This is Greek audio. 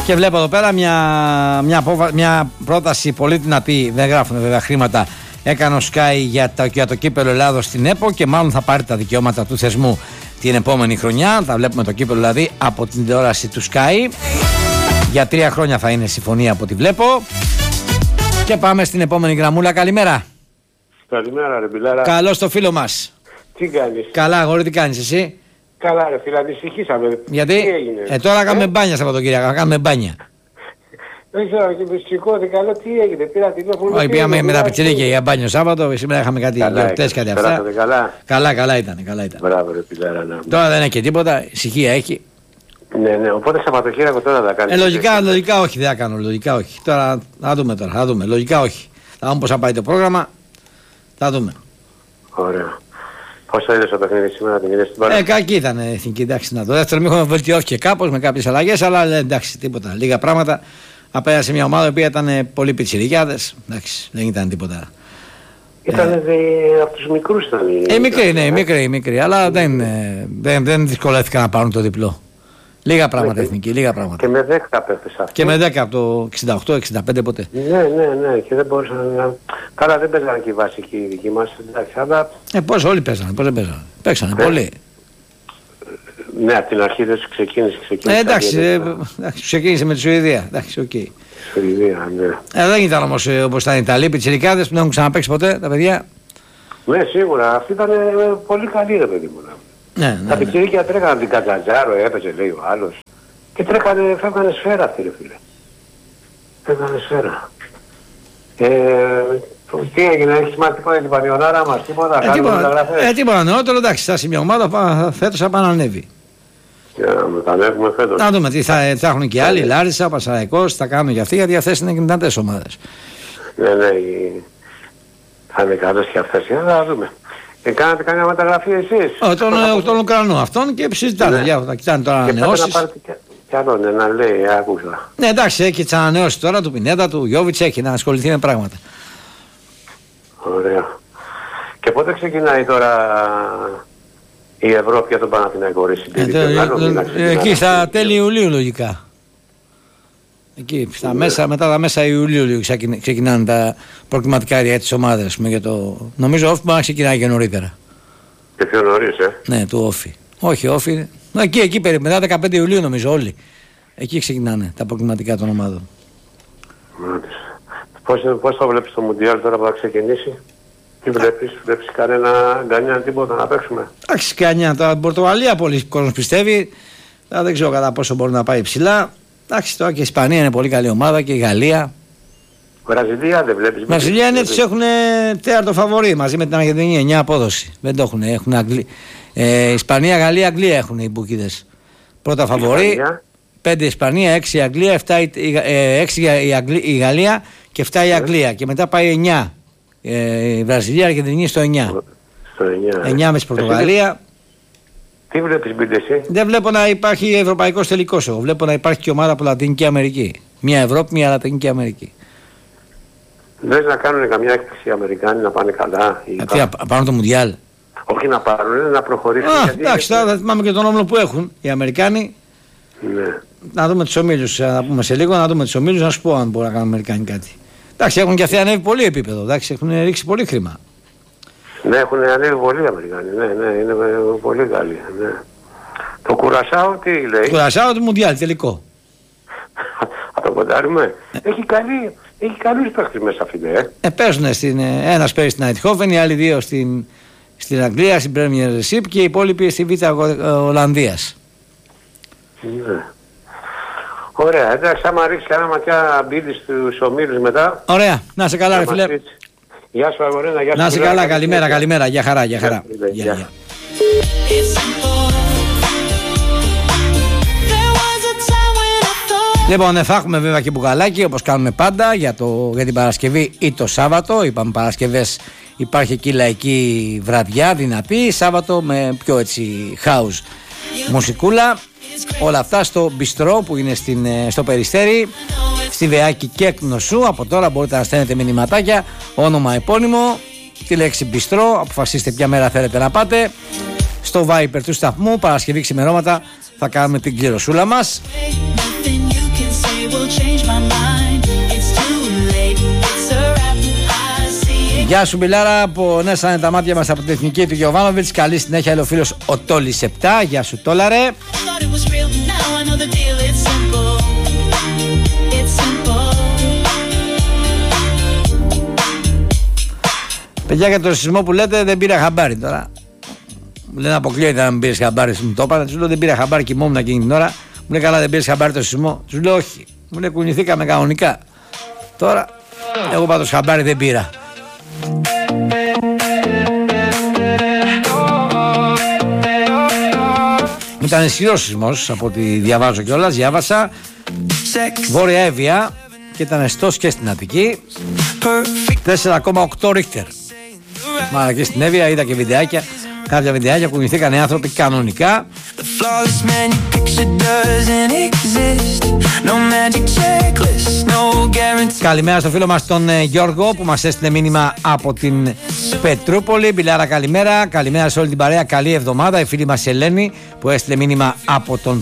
Και βλέπω εδώ πέρα μια πρόταση πολύ δυνατή. Δεν γράφουν βέβαια χρήματα. Έκανε ο Sky για το κύπελλο Ελλάδος στην ΕΠΟ και μάλλον θα πάρει τα δικαιώματα του θεσμού την επόμενη χρονιά. Θα βλέπουμε το κύπελλο δηλαδή από την τηλεόραση του Sky. Για 3 χρόνια θα είναι συμφωνία από ό,τι βλέπω. Και πάμε στην επόμενη γραμμούλα. Καλημέρα. Καλημέρα ρε Μπιλάρα. Καλώς το φίλο μας. Τι κάνεις? Καλά αγόρι, τι κάνεις εσύ? Καλά ρε φίλε, ανησυχήσαμε. Γιατί? Τι έγινε? Τώρα κάνουμε μπάνια Σαββατοκύριακα, κάνουμε μπάνια. Δεν ξέρω, και με σηκώθηκα, λέω τι έγινε, πήρα τηλέφωνο. Όχι, πήγαμε με τα πιτσιρίκια για μπάνιο Σάββατο, σήμερα είχαμε κάτι γιορτές, κάτι αυτά. Καλά ήταν. Μπράβο ρε Μπιλάρα. Τώρα δεν έχει και τίποτα, ησυχία έχει. Ναι, οπότε Σαββατοκύριακο τώρα θα κάνεις. Λογικά όχι, δεν θα κάνω, λογικά όχι. Τώρα θα δούμε, λογικά όχι. Θα δούμε πώς θα πάει το πρόγραμμα, θα δούμε. Ωραία. Πώς θα είδες το παιχνίδι σήμερα, την είδες στην μπάλα? Κακή ήταν η εθνική, εντάξει, να το δεύτερο μήχρονο βελτιώθηκε κάπως με κάποιες αλλαγές, αλλά εντάξει, τίποτα, λίγα πράγματα. Απέναντι σε μια ομάδα η οποία ήταν πολύ πιτσιρικιάδες, εντάξει, δεν ήταν τίποτα. Ήταν από τους μικρούς ήταν. Μικρή, αλλά δεν δυσκολεύτηκαν να πάρουν το διπλό. Λίγα πράγματα εθνική, λίγα πράγματα. Και με 10 παίχτες αυτοί. Και με 10 από το 68-65 ποτέ. Ναι, και δεν μπορούσαν να... Καλά δεν παίζανε και οι βασικοί οι δικοί μας, εντάξει, αλλά... Πώς όλοι παίζανε, πώς δεν παίζανε. Παίξανε πολύ. Ναι, από την αρχή δεν σου ξεκίνησε. Εντάξει, ξεκίνησε με τη Σουηδία, εντάξει, οκ. Σουηδία, ναι. Δεν ήταν όμως όπως ήταν οι Ιταλοί, πιτσιρικάδες που δεν έχουν ξαναπαίξει ποτέ τα παιδιά. Ναι, σίγουρα, αυτοί ήταν πολύ καλοί ρε παιδί μου. Τα πιτσιρίκια τρέχανε την Κατζατζάρο, έπαιζε λέει ο άλλος. Και φεύγανε σφαίρα αυτοί ρε φίλε. Φεύγανε σφαίρα. Τι έγινε, έχει σημαντικό για την Πανιωνάρα μας, τίποτα, κάνουμε μεταγραφές. Τίποτα νεότερο, εντάξει, θα μια ομάδα φέτος θα ανέβει. Για να μετανεύουμε φέτος. Να δούμε τι θα έχουν και άλλοι, Λάρισα, Πασαραϊκός, θα κάνουν και αυτοί, γιατί αυτές είναι δυνατές ομάδες. Ναι, θα είναι καλές και αυτές, να δούμε. Κάνατε καμιά μεταγραφή εσείς? Τον Ουκρανό αυτόν και συζητάνε διάφορα. Κοιτάνε τώρα ανανεώσεις. Και να πάρετε κι άλλο να λέει, άκουσα. Ναι, εντάξει, έχει τις ανανεώσεις τώρα του Πινέτα, του Γιώβιτς, έχει να ασχοληθεί με πράγματα. Ωραία. Και πότε ξεκινάει τώρα η Ευρώπη για τον Παναθηναϊκό ρε συντηρητικό? Εκεί στα τέλη Ιουλίου λογικά. Εκεί, μετά τα μέσα Ιουλίου ξεκινάνε τα προκριματικά για τις ομάδες. Νομίζω Όφη μπορεί να ξεκινάει και νωρίτερα. Και πιο νωρίς, Ναι, του Όφη. Όχι, Όφη. Εκεί περίπου, μετά 15 Ιουλίου νομίζω όλοι. Εκεί ξεκινάνε τα προκριματικά των ομάδων. Πώς θα βλέπεις το Μουντιάλ τώρα που θα ξεκινήσει? Τι βλέπεις κανένα τίποτα να παίξουμε? Εντάξει, κανένα. Τώρα Πορτογαλία πολλοί κόσμος πιστεύει. Δεν ξέρω κατά πόσο μπορεί να πάει ψηλά. Εντάξει, τώρα και η Ισπανία είναι πολύ καλή ομάδα και η Γαλλία. Βραζιλία δεν βλέπεις? Η Βραζιλία είναι, τους έχουν τέταρτο φαβορί μαζί με την Αργεντινή, 9 απόδοση. Δεν το έχουν. Ισπανία, Γαλλία, Αγγλία έχουν οι μπουκίδες. Πρώτα φαβορί. 5 η Ισπανία, 6 η Αγγλία, 6 η Γαλλία και 7 η Αγγλία. Και μετά πάει 9. Η Βραζιλία, Αργεντινή στο 9. Στο 9 με την Πορτογαλία. Τι βλέπεις μπείτε εσύ? Δεν βλέπω να υπάρχει ευρωπαϊκός τελικός. Εγώ βλέπω να υπάρχει και ομάδα από Λατινική Αμερική. Μια Ευρώπη, μια Λατινική Αμερική. Δεν να κάνουν καμιά έκπληξη οι Αμερικάνοι να πάνε καλά? Τι, να πάρουν το Μουντιάλ? Όχι να πάρουν, να προχωρήσουν. Εντάξει, τώρα θα θυμάμαι και τον όμιλο που έχουν οι Αμερικάνοι. Ναι. Να δούμε τους ομίλους, να πούμε σε λίγο, να δούμε τους ομίλους, να σου πω αν μπορούν να κάνουν οι Αμερικάνοι κάτι. Εντάξει, έχουν και αυτοί ανέβει πολύ επίπεδο, εντάξει, έχουν ρίξει πολύ χρήμα. Ναι, έχουν ανέβει πολύ οι Αμερικάνοι, ναι, είναι πολύ καλοί. Ναι. Το Κουρασάο τι λέει? Το Κουρασάο του Μουντιάλ, τελικό. Θα το κοντάρουμε. Έχει καλούς παίχτες μέσα αυτή, παίζουν ένας παίζει στην Αιτχόφεν, οι άλλοι δύο στην Αγγλία, στην Premiership και οι υπόλοιποι στη Β' Ολλανδίας. Ναι. Ωραία, εντάξει, άμα ρίξει κανένα ματιά μπίδι στους ομίλους μετά. Ωραία, να σε καλά ρε φίλε. Γεια σου Αγορίνα, γεια σου. Να σε καλά, καλημέρα, για χαρά. Γεια. Λοιπόν, θα έχουμε βέβαια και μπουκαλάκι όπως κάνουμε πάντα για την Παρασκευή ή το Σάββατο. Είπαμε Παρασκευές υπάρχει εκεί λαϊκή βραδιά δυνατή, Σάββατο με πιο έτσι house μουσικούλα. Όλα αυτά στο μπιστρό που είναι στο Περιστέρι, στη Βεάκη και Κνωσού. Από τώρα μπορείτε να στέλνετε μηνυματάκια, όνομα, επώνυμο, τη λέξη μπιστρό, αποφασίστε ποια μέρα θέλετε να πάτε. Στο Viper του σταθμού, Παρασκευή ξημερώματα θα κάνουμε την κληροσούλα μας. Γεια σου Μπιλάρα, που νέσανε τα μάτια μας από την εθνική του Γιωβάνοβιτς. Καλή συνέχεια, λέει ο φίλος ο Τόλης 7. Γεια σου Τόλαρε. Παιδιά, για το σεισμό που λέτε δεν πήρα χαμπάρι τώρα. Μου λένε αποκλείεται να μην πήρες χαμπάρι, μου το είπα. Τους λέω δεν πήρα χαμπάρι, κοιμόμουν εκείνη την ώρα. Μου λέει καλά, δεν πήρες χαμπάρι το σεισμό. Τους λέω όχι. Μου λέει κουνηθήκαμε κανονικά. Τώρα εγώ πάντως χαμπάρι δεν πήρα. Ήταν ισχυρός σεισμός από ό,τι διαβάζω κιόλας. Διάβασα Βόρεια Εύβοια και ήταν αισθός και στην Αττική. 4,8 ρίχτερ. Μα και στην Εύβοια είδα και βιντεάκια. Κάποια βιντεάκια κουνηθήκαν οι άνθρωποι κανονικά. Καλημέρα στο φίλο μας τον Γιώργο που μας έστειλε μήνυμα από την Πετρούπολη. Μπιλάρα καλημέρα. Καλημέρα σε όλη την παρέα. Καλή εβδομάδα. Η φίλη μας Ελένη που έστειλε μήνυμα από τον